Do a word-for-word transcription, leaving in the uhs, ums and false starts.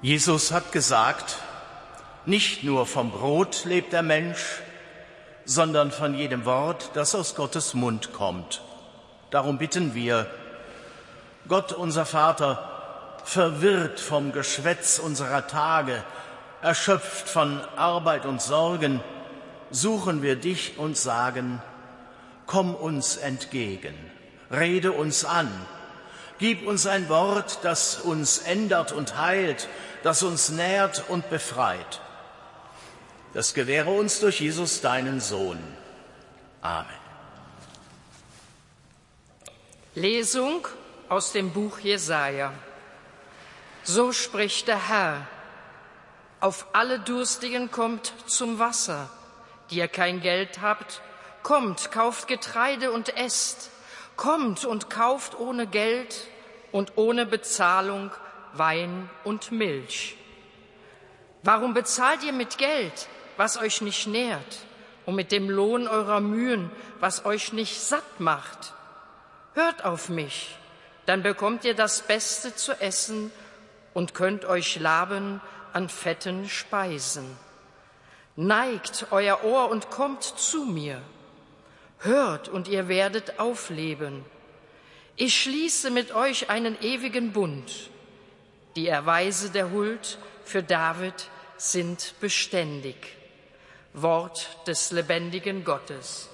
Jesus hat gesagt, nicht nur vom Brot lebt der Mensch, sondern von jedem Wort, das aus Gottes Mund kommt. Darum bitten wir, Gott, unser Vater, verwirrt vom Geschwätz unserer Tage, erschöpft von Arbeit und Sorgen, suchen wir dich und sagen, komm uns entgegen, rede uns an, gib uns ein Wort, das uns ändert und heilt, das uns nährt und befreit. Das gewähre uns durch Jesus, deinen Sohn. Amen. Lesung aus dem Buch Jesaja. So spricht der Herr: Auf alle Durstigen kommt zum Wasser, die ihr kein Geld habt, kommt, kauft Getreide und esst. Kommt und kauft ohne Geld und ohne Bezahlung Wein und Milch. Warum bezahlt ihr mit Geld, was euch nicht nährt, und mit dem Lohn eurer Mühen, was euch nicht satt macht? Hört auf mich, dann bekommt ihr das Beste zu essen und könnt euch laben an fetten Speisen. Neigt euer Ohr und kommt zu mir. Hört, und ihr werdet aufleben. Ich schließe mit euch einen ewigen Bund. Die Erweise der Huld für David sind beständig. Wort des lebendigen Gottes.